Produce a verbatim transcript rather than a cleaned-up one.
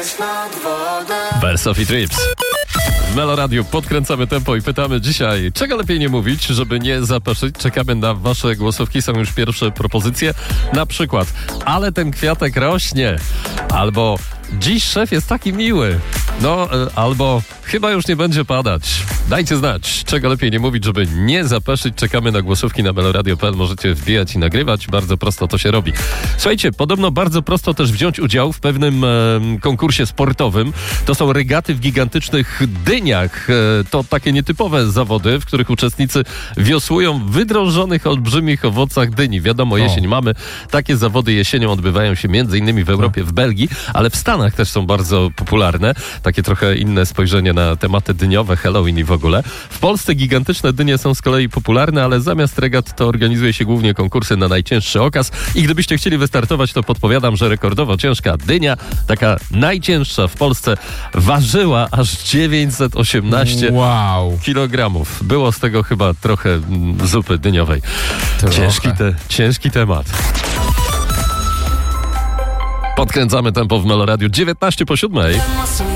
wyjść nad wodę. Birds of Trips. W Meloradiu podkręcamy tempo i pytamy dzisiaj, czego lepiej nie mówić, żeby nie zapeszyć. Czekamy na wasze głosówki, są już pierwsze propozycje. Na przykład, ale ten kwiatek rośnie. Albo dziś szef jest taki miły. No, albo chyba już nie będzie padać. Dajcie znać, czego lepiej nie mówić, żeby nie zapeszyć. Czekamy na głosówki na meloradio kropka p l. Możecie wbijać i nagrywać. Bardzo prosto to się robi. Słuchajcie, podobno bardzo prosto też wziąć udział w pewnym e, konkursie sportowym. To są regaty w gigantycznych dyniach. E, to takie nietypowe zawody, w których uczestnicy wiosłują w wydrążonych, olbrzymich owocach dyni. Wiadomo, jesień o. mamy. Takie zawody jesienią odbywają się między innymi w Europie, w Belgii, ale w Stanach też są bardzo popularne. Takie trochę inne spojrzenie na tematy dyniowe, Halloween i w ogóle. W Polsce gigantyczne dynie są z kolei popularne, ale zamiast regat to organizuje się głównie konkursy na najcięższy okaz. I gdybyście chcieli wystartować, to podpowiadam, że rekordowo ciężka dynia, taka najcięższa w Polsce, ważyła aż dziewięćset osiemnaście wow. kilogramów. Było z tego chyba trochę mm, zupy dyniowej. Ciężki, te, ciężki temat. Podkręcamy tempo w Meloradiu. dziewiętnaście po siódmej.